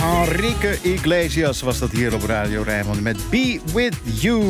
Enrique Iglesias was dat hier op Radio Rijnmond met Be With You.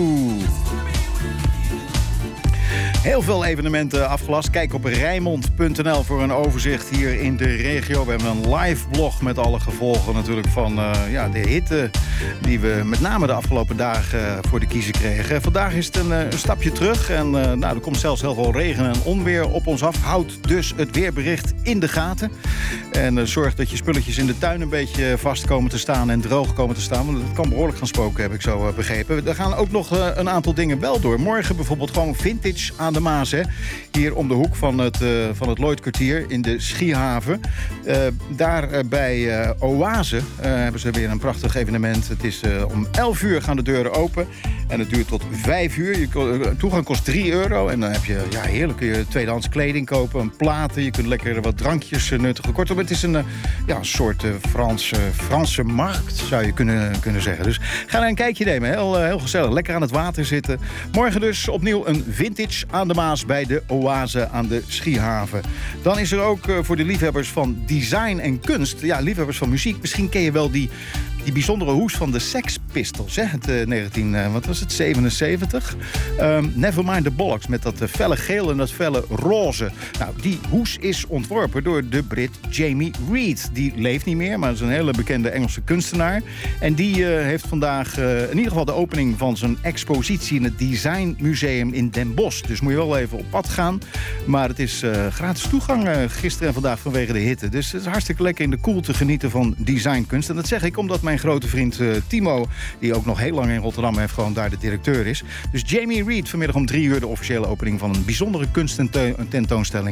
Heel veel evenementen afgelast. Kijk op Rijnmond.nl voor een overzicht hier in de regio. We hebben een live blog met alle gevolgen natuurlijk van de hitte die we met name de afgelopen dagen voor de kiezer kregen. Vandaag is het een stapje terug en er komt zelfs heel veel regen en onweer op ons af. Houd dus het weerbericht in de gaten. En zorg dat je spulletjes in de tuin een beetje vast komen te staan en droog komen te staan. Want het kan behoorlijk gaan spoken, heb ik zo begrepen. Er gaan ook nog een aantal dingen wel door. Morgen bijvoorbeeld gewoon vintage aan de Maas. Hè? Hier om de hoek van het Lloydkwartier in de Schiehaven. Daar bij Oase hebben ze weer een prachtig evenement. Het is om 11 uur gaan de deuren open. En het duurt tot 5 uur. Toegang kost €3. En dan heb je heerlijke tweedehands kleding kopen. Platen. Je kunt lekker wat drankjes nuttigen. Kortom, het is een soort Franse markt, zou je kunnen zeggen. Dus ga daar een kijkje nemen. Heel gezellig. Lekker aan het water zitten. Morgen dus opnieuw een vintage aan de Maas bij de Oase aan de Schiehaven. Dan is er ook voor de liefhebbers van design en kunst, liefhebbers van muziek, misschien ken je wel die bijzondere hoes van de Sex Pistols, hè? Het 1977. Nevermind the Bollocks met dat felle geel en dat felle roze. Nou, die hoes is ontworpen door de Brit Jamie Reed. Die leeft niet meer, maar dat is een hele bekende Engelse kunstenaar. En die heeft vandaag in ieder geval de opening van zijn expositie in het Design Museum in Den Bosch. Dus moet je wel even op pad gaan. Maar het is gratis toegang gisteren en vandaag vanwege de hitte. Dus het is hartstikke lekker in de koel te genieten van designkunst. En dat zeg ik omdat mijn grote vriend Timo, die ook nog heel lang in Rotterdam heeft, gewoon daar de directeur is. Dus Jamie Reed, vanmiddag om 3 uur de officiële opening van een bijzondere kunsttentoonstelling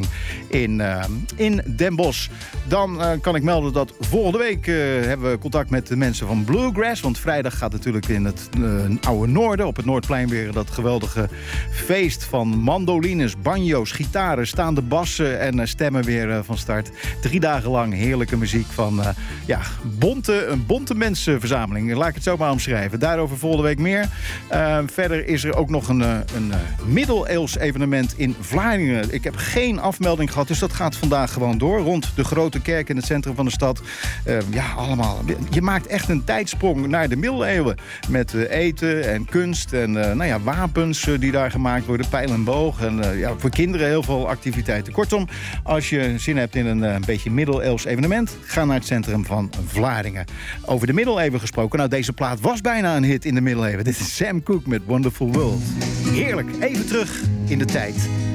in Den Bosch. Dan kan ik melden dat volgende week hebben we contact met de mensen van Bluegrass. Want vrijdag gaat natuurlijk in het oude Noorden, op het Noordplein, weer dat geweldige feest van mandolines, banjo's, gitaren, staande bassen en stemmen weer van start. 3 dagen lang heerlijke muziek van een bonte mensenverzameling. Laat ik het zo maar omschrijven. Daarover volgende week meer. Verder is er ook nog een middeleeuws evenement in Vlaardingen. Ik heb geen afmelding gehad, dus dat gaat vandaag gewoon door. Rond de grote kerk in het centrum van de stad. Allemaal. Je maakt echt een tijdsprong naar de middeleeuwen. Met eten en kunst en wapens die daar gemaakt worden. Pijl en boog. En voor kinderen heel veel activiteiten. Kortom, als je zin hebt in een beetje middeleeuws evenement, ga naar het centrum van Vlaardingen. Over de middeleeuwen gesproken. Nou, deze plaat was bijna een hit in de middeleeuwen. Dit is Sam Cooke met Wonderful World. Heerlijk. Even terug in de tijd.